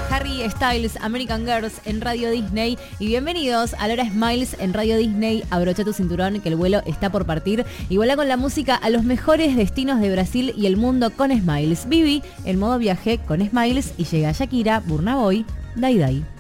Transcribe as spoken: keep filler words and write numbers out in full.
Harry Styles, American Girls en Radio Disney. Y bienvenidos a Laura Smiles en Radio Disney. Abrocha tu cinturón que el vuelo está por partir. Y vuela con la música a los mejores destinos de Brasil y el mundo con Smiles. Viví en modo viaje con Smiles y llega Shakira, Burna Boy, Dai Dai.